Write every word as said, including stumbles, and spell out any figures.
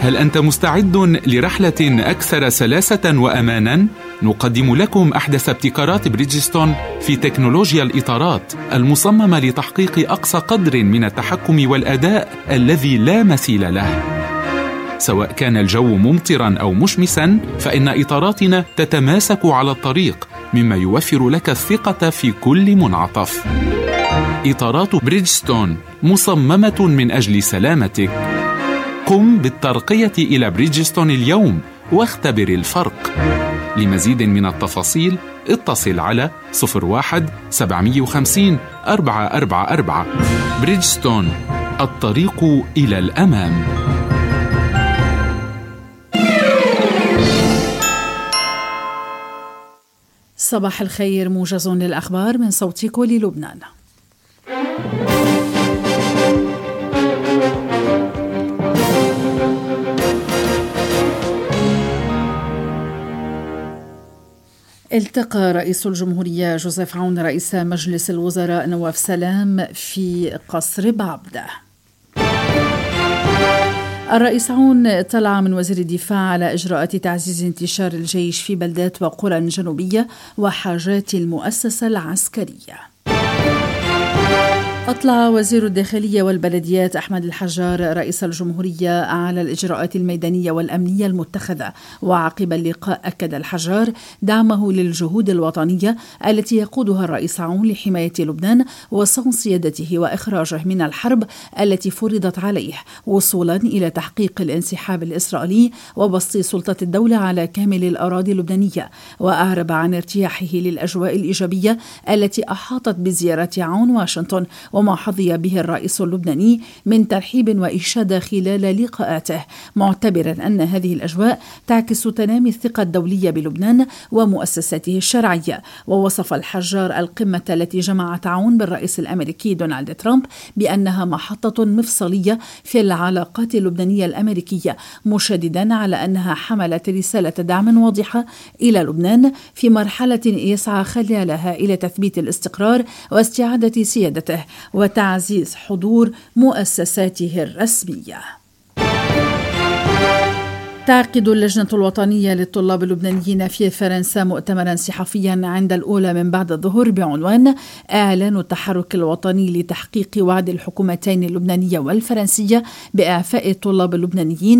هل أنت مستعد لرحلة أكثر سلاسة وأماناً؟ نقدم لكم أحدث ابتكارات بريدجستون في تكنولوجيا الإطارات المصممة لتحقيق أقصى قدر من التحكم والأداء الذي لا مثيل له. سواء كان الجو ممطراً أو مشمساً، فإن إطاراتنا تتماسك على الطريق، مما يوفر لك الثقة في كل منعطف. إطارات بريدجستون مصممة من أجل سلامتك. قم بالترقية إلى بريدجستون اليوم واختبر الفرق. لمزيد من التفاصيل اتصل على صفر واحد سبعمائة وخمسين أربعة أربعة أربعة. بريدجستون، الطريق إلى الأمام. صباح الخير، موجز للأخبار من صوت كل لبنان. التقى رئيس الجمهورية جوزيف عون رئيس مجلس الوزراء نواف سلام في قصر بعبدة. الرئيس عون اطلع من وزير الدفاع على إجراءات تعزيز انتشار الجيش في بلدات وقرى جنوبية وحاجات المؤسسة العسكرية. أطلع وزير الداخلية والبلديات أحمد الحجار رئيس الجمهورية على الإجراءات الميدانية والأمنية المتخذة، وعقب اللقاء أكد الحجار دعمه للجهود الوطنية التي يقودها الرئيس عون لحماية لبنان وصون سيادته وإخراجه من الحرب التي فرضت عليه، وصولا إلى تحقيق الانسحاب الإسرائيلي وبسط سلطة الدولة على كامل الأراضي اللبنانية. وأعرب عن ارتياحه للأجواء الإيجابية التي أحاطت بزيارة عون واشنطن وما حظي به الرئيس اللبناني من ترحيب وإشادة خلال لقاءاته، معتبرا أن هذه الأجواء تعكس تنامي الثقة الدولية بلبنان ومؤسساته الشرعية. ووصف الحجار القمة التي جمعت عون بالرئيس الأمريكي دونالد ترامب بأنها محطة مفصلية في العلاقات اللبنانية الأمريكية، مشددا على أنها حملت رسالة دعم واضحة إلى لبنان في مرحلة يسعى خلالها إلى تثبيت الاستقرار واستعادة سيادته وتعزيز حضور مؤسساته الرسمية. تعقد اللجنة الوطنية للطلاب اللبنانيين في فرنسا مؤتمرا صحفيا عند الأولى من بعد الظهر بعنوان إعلان التحرك الوطني لتحقيق وعد الحكومتين اللبنانية والفرنسية بإعفاء الطلاب اللبنانيين